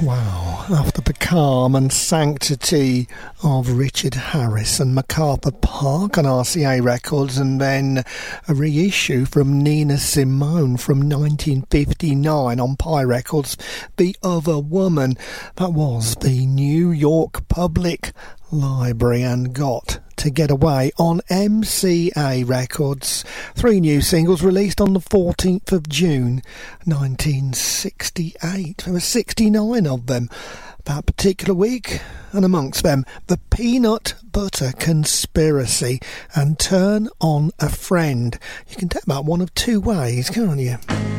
Wow, after the calm and sanctity of Richard Harris and MacArthur Park on RCA Records, and then a reissue from Nina Simone from 1959 on Pi Records, The Other Woman. That was the New York Public Library and Got to Get Away on MCA Records. 3 new singles released on the 14th of June 1968. There were 69 of them that particular week, and amongst them The Peanut Butter Conspiracy and Turn on a Friend. You can take that one of 2 ways, can't you?